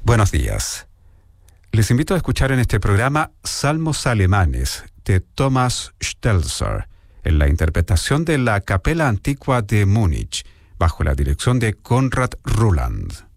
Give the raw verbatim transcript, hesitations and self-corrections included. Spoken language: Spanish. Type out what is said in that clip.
Buenos días. Les invito a escuchar en este programa Salmos Alemanes de Thomas Stelzer, en la interpretación de la Capella Antigua de Múnich, bajo la dirección de Konrad Ruland.